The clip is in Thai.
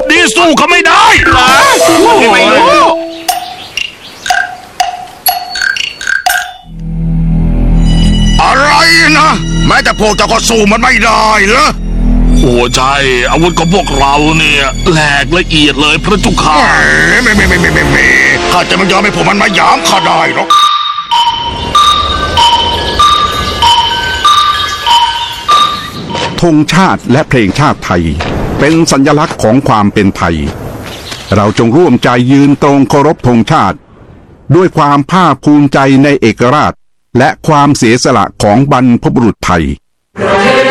นี้สู้เขาไม่ได้ไม่รู้อะไรนะแม้แต่พวกเจ้าก็สู้มันไม่ได้เหรอโอ้ใช่อาวุธของพวกเราเนี่ยแหลกละเอียดเลยพระเจ้าข้าไม่ข้าจะไม่ยอมให้พวกมันมาหยามข้าได้หรอกธงชาติและเพลงชาติไทยเป็นสัญลักษณ์ของความเป็นไทยเราจงร่วมใจยืนตรงเคารพธงชาติด้วยความภาคภูมิใจในเอกราชและความเสียสละของบรรพบุรุษไทย